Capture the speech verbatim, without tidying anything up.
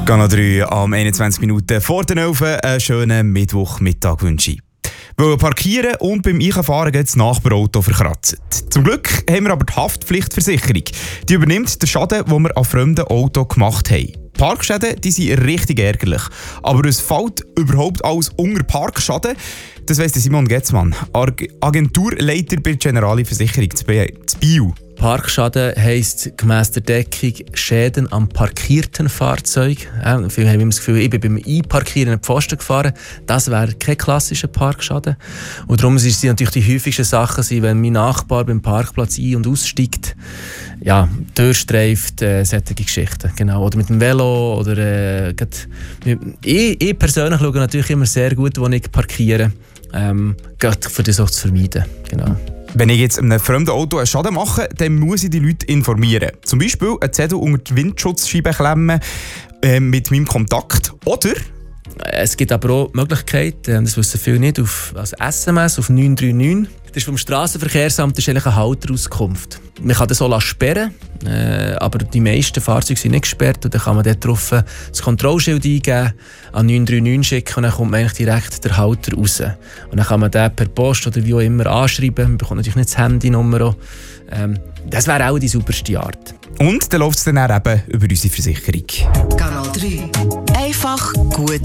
Kanal drei am einundzwanzig Minuten vor den elf. Einen schönen Mittwochmittag wünsche ich. Weil parkieren und beim Einfahren geht das Nachbarauto verkratzt. Zum Glück haben wir aber die Haftpflichtversicherung. Die übernimmt den Schaden, den wir an fremden Auto gemacht haben. Parkschäden die sind richtig ärgerlich. Aber es fällt überhaupt alles unter Parkschaden. Das weiss Simon Getzmann, Agenturleiter bei der Generali Versicherung zu Biel. Parkschaden heisst gemäss der Deckung Schäden am parkierten Fahrzeug. Ja, viele haben immer das Gefühl, ich bin beim Einparkieren einen Pfosten gefahren. Das wäre kein klassischer Parkschaden. Und darum sind es natürlich die häufigsten Sachen, wenn mein Nachbar beim Parkplatz ein- und aussteigt, ja, durchstreift, äh, solche Geschichten. Genau. Oder mit dem Velo. Oder, äh, ich, ich persönlich schaue natürlich immer sehr gut, wo ich parkiere, ähm, gerade für das auch zu vermeiden. Genau. Wenn ich jetzt einem fremden Auto einen Schaden mache, dann muss ich die Leute informieren. Zum Beispiel einen Zettel unter die Windschutzscheibe klemmen äh, mit meinem Kontakt. Oder? Es gibt aber auch die Möglichkeit, das wissen viele nicht, auf, als S M S auf neun drei neun. Das ist vom Strassenverkehrsamt, das ist eigentlich eine Halterauskunft. Man kann das auch sperren, äh, aber die meisten Fahrzeuge sind nicht gesperrt. Und dann kann man dort drauf das Kontrollschild eingeben, an neun drei neun schicken und dann kommt man eigentlich direkt der Halter raus. Und dann kann man den per Post oder wie auch immer anschreiben. Man bekommt natürlich nicht das Handynummer. Ähm, das wäre auch die superste Art. Und dann läuft es dann eben über unsere Versicherung. Kanal drei. Einfach gut